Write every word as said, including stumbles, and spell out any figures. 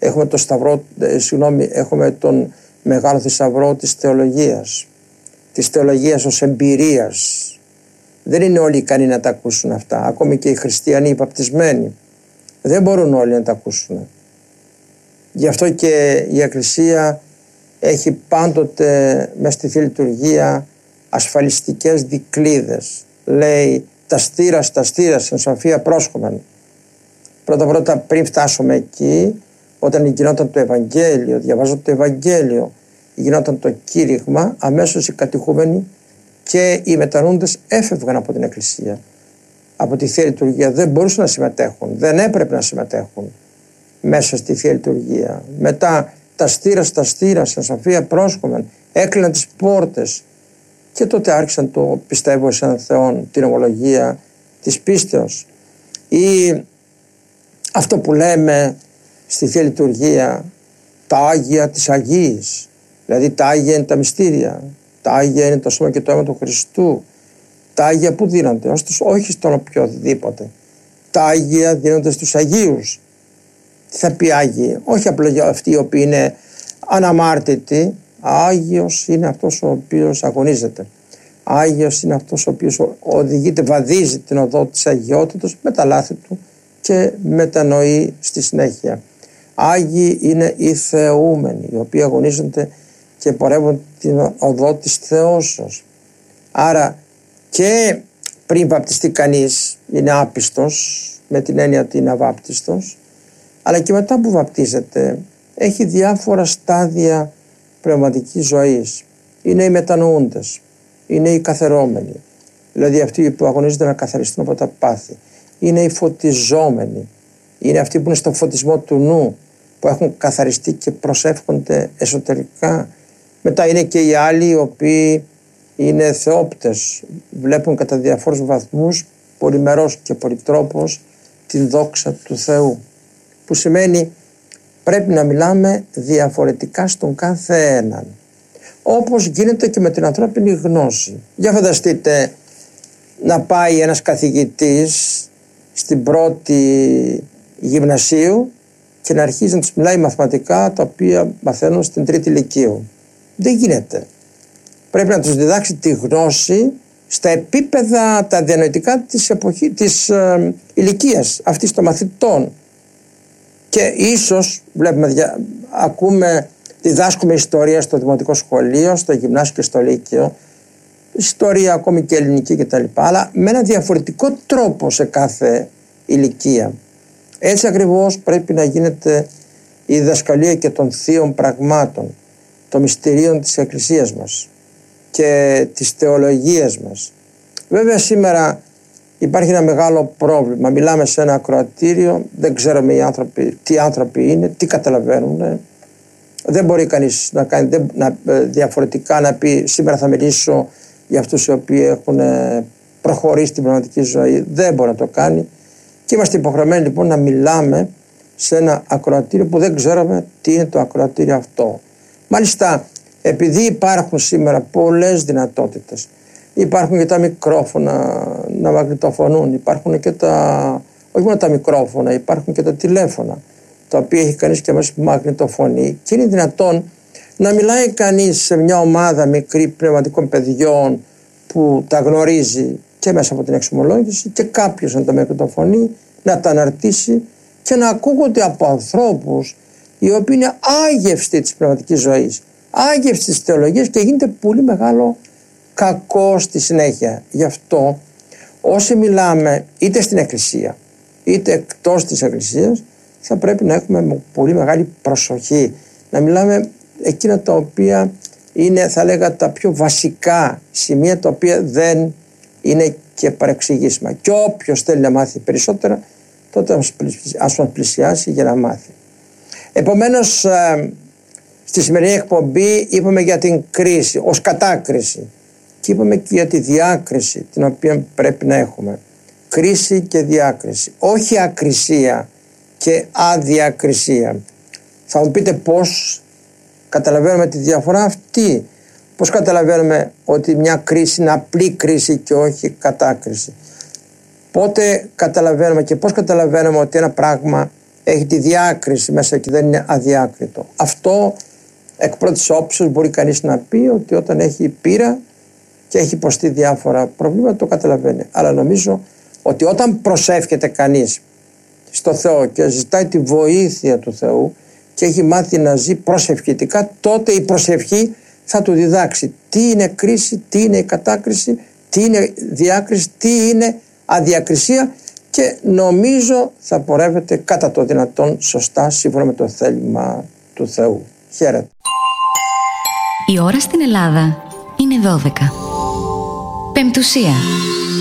έχουμε, το σταυρό, ε, συγγνώμη, έχουμε τον μεγάλο θησαυρό της θεολογίας, της θεολογίας ως εμπειρίας. Δεν είναι όλοι ικανοί να τα ακούσουν αυτά. Ακόμη και οι χριστιανοί, οι βαπτισμένοι, δεν μπορούν όλοι να τα ακούσουν. Γι' αυτό και η Εκκλησία έχει πάντοτε μέσα στη Θεία Λειτουργία ασφαλιστικές δικλείδες. Λέει τα στήρα στα στήρα στην σοφία πρόσχομεν. Πρώτα πρώτα πριν φτάσουμε εκεί, όταν γινόταν το Ευαγγέλιο, διαβάζω το Ευαγγέλιο, γινόταν το κήρυγμα, αμέσως οι κατηχούμενοι και οι μετανοούντες έφευγαν από την Εκκλησία. Από τη Θεία Λειτουργία δεν μπορούσαν να συμμετέχουν, δεν έπρεπε να συμμετέχουν μέσα στη Θεία Λειτουργία. Μετά τα στήρα στα στήρα, στην σοφία πρόσχομεν, έκλειναν τις πόρτες και τότε άρχισαν το πιστεύω σε έναν Θεόν, την ομολογία της πίστεως. Ή αυτό που λέμε στη Θεία Λειτουργία, τα Άγια της Αγίας. Δηλαδή τα Άγια είναι τα μυστήρια, τα Άγια είναι το σώμα και το αίμα του Χριστού. Τα Άγια που δίνονται, όχι στον οποιοδήποτε. Τα Άγια δίνονται στους Αγίους. Τι θα πει Άγιοι? Όχι απλά αυτοί οι οποίοι είναι αναμάρτητοι. Άγιος είναι αυτός ο οποίος αγωνίζεται. Άγιος είναι αυτός ο οποίος οδηγείται, βαδίζει την οδό της αγιότητας με τα λάθη του και μετανοεί στη συνέχεια. Άγιοι είναι οι θεούμενοι, οι οποίοι αγωνίζονται και πορεύουν την οδό της θεώσεως. Άρα και πριν βαπτιστεί κανείς είναι άπιστος, με την έννοια ότι είναι αβάπτιστος, αλλά και μετά που βαπτίζεται έχει διάφορα στάδια πνευματικής ζωής. Είναι οι μετανοούντες, είναι οι καθερώμενοι, δηλαδή αυτοί που αγωνίζονται να καθαριστούν από τα πάθη. Είναι οι φωτιζόμενοι, είναι αυτοί που είναι στο φωτισμό του νου, που έχουν καθαριστεί και προσεύχονται εσωτερικά. Μετά είναι και οι άλλοι οι οποίοι είναι θεόπτες, βλέπουν κατά διαφόρους βαθμούς, πολυμερός και πολυτρόπος, την δόξα του Θεού. Που σημαίνει πρέπει να μιλάμε διαφορετικά στον κάθε έναν. Όπως γίνεται και με την ανθρώπινη γνώση. Για φανταστείτε να πάει ένας καθηγητής στην πρώτη γυμνασίου και να αρχίζει να τους μιλάει μαθηματικά τα οποία μαθαίνουν στην τρίτη λυκείου. Δεν γίνεται. Πρέπει να τους διδάξει τη γνώση στα επίπεδα τα διανοητικά της, εποχή, της ε, ηλικίας αυτής των μαθητών. Και ίσως βλέπουμε, δια, ακούμε, διδάσκουμε ιστορία στο δημοτικό σχολείο, στο γυμνάσιο και στο λύκειο, ιστορία ακόμη και ελληνική κτλ. Αλλά με ένα διαφορετικό τρόπο σε κάθε ηλικία. Έτσι ακριβώς πρέπει να γίνεται η διδασκαλία και των θείων πραγμάτων, των μυστηρίων της Εκκλησίας μας και της θεολογίας μας. Βέβαια σήμερα υπάρχει ένα μεγάλο πρόβλημα. Μιλάμε σε ένα ακροατήριο, δεν ξέρουμε οι άνθρωποι, τι άνθρωποι είναι, τι καταλαβαίνουν. Δεν μπορεί κανείς να κάνει δεν, να, διαφορετικά να πει σήμερα θα μιλήσω για αυτούς οι οποίοι έχουν προχωρήσει στην πραγματική ζωή. Δεν μπορεί να το κάνει. Και είμαστε υποχρεωμένοι λοιπόν να μιλάμε σε ένα ακροατήριο που δεν ξέρουμε τι είναι το ακροατήριο αυτό. Μάλιστα, επειδή υπάρχουν σήμερα πολλές δυνατότητες, υπάρχουν και τα μικρόφωνα να μαγνητοφωνούν, υπάρχουν και τα, όχι μόνο τα μικρόφωνα, υπάρχουν και τα τηλέφωνα, τα οποία έχει κανείς και μέσα που μαγνητοφωνεί, και είναι δυνατόν να μιλάει κανείς σε μια ομάδα μικρή πνευματικών παιδιών που τα γνωρίζει και μέσα από την εξομολόγηση, και κάποιος να τα μαγνητοφωνεί, να τα αναρτήσει και να ακούγονται από ανθρώπους οι οποίοι είναι άγευστοι της πνευματικής ζωής, άγευστοι της θεολογίας, και γίνεται πολύ μεγάλο κακό στη συνέχεια. Γι' αυτό όσοι μιλάμε είτε στην Εκκλησία είτε εκτός της Εκκλησίας, θα πρέπει να έχουμε πολύ μεγάλη προσοχή, να μιλάμε εκείνα τα οποία είναι, θα λέγα, τα πιο βασικά σημεία, τα οποία δεν είναι και παρεξηγήσιμα. Και όποιος θέλει να μάθει περισσότερα, τότε ας μας πλησιάσει για να μάθει. Επομένως, στη σημερινή εκπομπή είπαμε για την κρίση ως κατάκριση, και είπαμε και για τη διάκριση την οποία πρέπει να έχουμε. Κρίση και διάκριση, όχι ακρισία και αδιακρισία. Θα μου πείτε πώς καταλαβαίνουμε τη διαφορά αυτή, πώς καταλαβαίνουμε ότι μια κρίση είναι απλή κρίση και όχι κατάκριση. Πότε καταλαβαίνουμε και πώς καταλαβαίνουμε ότι ένα πράγμα έχει τη διάκριση μέσα και δεν είναι αδιάκριτο. Αυτό εκ πρώτης όψεως μπορεί κανείς να πει ότι όταν έχει πείρα και έχει υποστεί διάφορα προβλήματα το καταλαβαίνει. Αλλά νομίζω ότι όταν προσεύχεται κανείς στο Θεό και ζητάει τη βοήθεια του Θεού και έχει μάθει να ζει προσευχητικά, τότε η προσευχή θα του διδάξει τι είναι κρίση, τι είναι η κατάκριση, τι είναι διάκριση, τι είναι αδιακρισία, και νομίζω θα πορεύεται κατά το δυνατόν σωστά σύμφωνα με το θέλημα του Θεού. Χαίρετε. Η ώρα στην Ελλάδα είναι δώδεκα. Πεμπτουσία.